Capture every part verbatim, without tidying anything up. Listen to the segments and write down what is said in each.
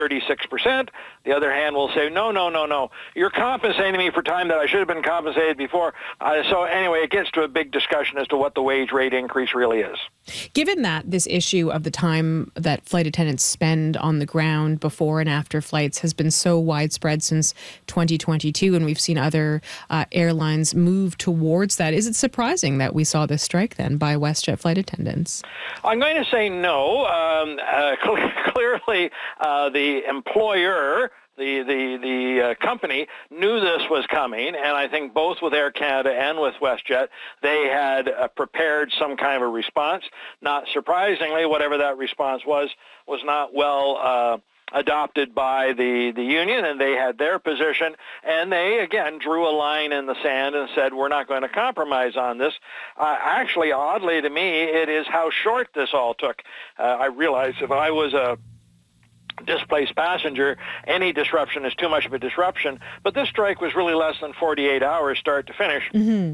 thirty-six percent. The other hand will say, no, no, no, no. You're compensating me for time that I should have been compensated before. Uh, so anyway, it gets to a big discussion as to what the wage rate increase really is. Given that this issue of the time that flight attendants spend on the ground before and after flights has been so widespread since twenty twenty-two, and we've seen other uh, airlines move towards that, is it surprising that we saw this strike then by WestJet flight attendants? I'm going to say no. Um, uh, clearly, uh, the employer, the the the uh, company knew this was coming, and I think both with Air Canada and with WestJet, they had uh, prepared some kind of a response. Not surprisingly, whatever that response was, was not well uh, adopted by the, the union, and they had their position, and they, again, drew a line in the sand and said, we're not going to compromise on this. Uh, actually, oddly to me, it is how short this all took. Uh, I realized if I was a displaced passenger, any disruption is too much of a disruption, but this strike was really less than forty-eight hours start to finish. Mm-hmm.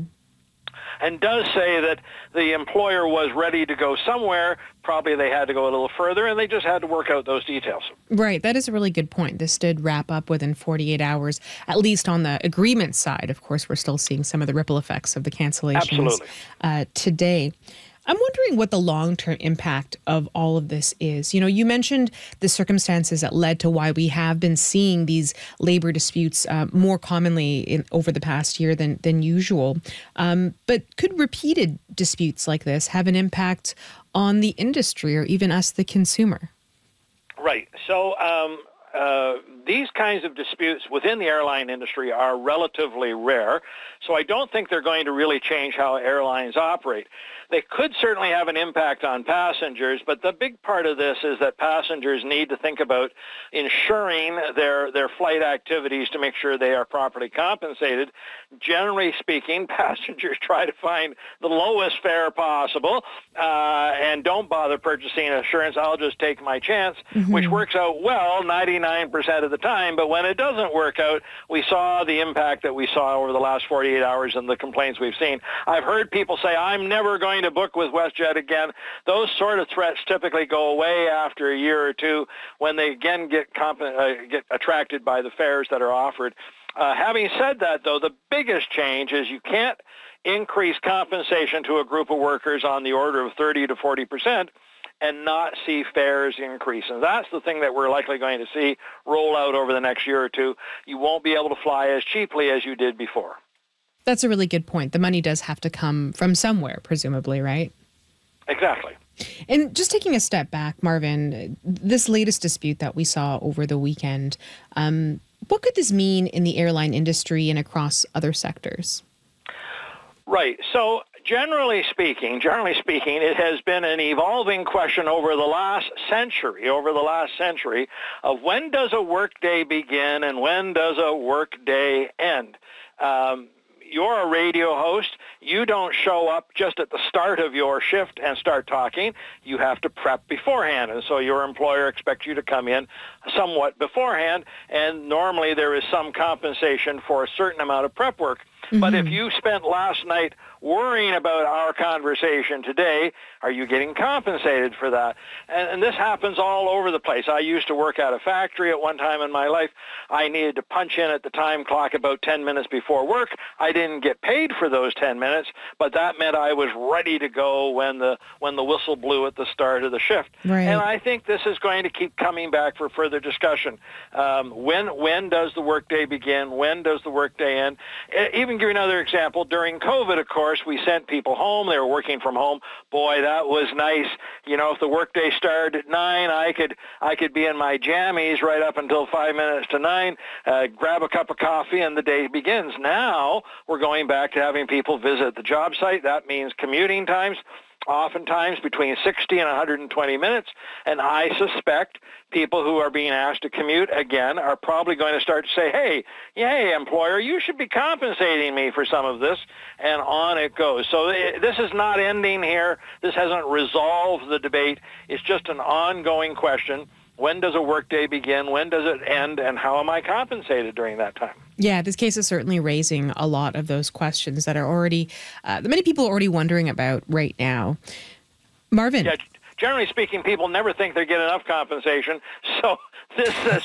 And does say that the employer was ready to go somewhere. Probably they had to go a little further, and they just had to work out those details. Right. That is a really good point. This did wrap up within forty-eight hours, at least on the agreement side. Of course, we're still seeing some of the ripple effects of the cancellations Absolutely. Uh, today. I'm wondering what the long-term impact of all of this is. You know, you mentioned the circumstances that led to why we have been seeing these labor disputes uh, more commonly in, over the past year than, than usual. Um, but could repeated disputes like this have an impact on the industry or even us, the consumer? Right. So um, uh, these kinds of disputes within the airline industry are relatively rare. So I don't think they're going to really change how airlines operate. They could certainly have an impact on passengers, but the big part of this is that passengers need to think about ensuring their, their flight activities to make sure they are properly compensated. Generally speaking, passengers try to find the lowest fare possible uh, and don't bother purchasing insurance. I'll just take my chance, mm-hmm. which works out well ninety-nine percent of the time. But when it doesn't work out, we saw the impact that we saw over the last forty-eight hours and the complaints we've seen. I've heard people say, I'm never going to book with WestJet again. Those sort of threats typically go away after a year or two when they again get comp- uh, get attracted by the fares that are offered. Uh, having said that, though, the biggest change is you can't increase compensation to a group of workers on the order of thirty to forty percent and not see fares increase. And that's the thing that we're likely going to see roll out over the next year or two. You won't be able to fly as cheaply as you did before. That's a really good point. The money does have to come from somewhere, presumably, right? Exactly. And just taking a step back, Marvin, this latest dispute that we saw over the weekend, um, what could this mean in the airline industry and across other sectors? Right. So generally speaking, generally speaking, it has been an evolving question over the last century, over the last century, of when does a workday begin and when does a workday end? Um, You're a radio host. You don't show up just at the start of your shift and start talking. You have to prep beforehand. And so your employer expects you to come in somewhat beforehand. And normally there is some compensation for a certain amount of prep work. Mm-hmm. But if you spent last night worrying about our conversation today, are you getting compensated for that? And, and this happens all over the place. I used to work at a factory at one time in my life. I needed to punch in at the time clock about ten minutes before work. I didn't get paid for those ten minutes, but that meant I was ready to go when the when the whistle blew at the start of the shift. Right. And I think this is going to keep coming back for further discussion. Um, when when does the workday begin? When does the workday end? Even give you another example. During COVID, of course, we sent people home. They were working from home. Boy, that was nice. You know, if the workday started at nine, I could I could be in my jammies right up until five minutes to nine, uh, grab a cup of coffee, and the day begins. Now we're going back to having people visit the job site. That means commuting times, oftentimes between sixty and one hundred twenty minutes. And I suspect people who are being asked to commute, again, are probably going to start to say, hey, hey, employer, you should be compensating me for some of this, and on it goes. So this is not ending here. This hasn't resolved the debate. It's just an ongoing question. When does a workday begin? When does it end? And how am I compensated during that time? Yeah, this case is certainly raising a lot of those questions that are already, uh, that many people are already wondering about right now. Marvin. Yeah, generally speaking, people never think they get enough compensation. So this, this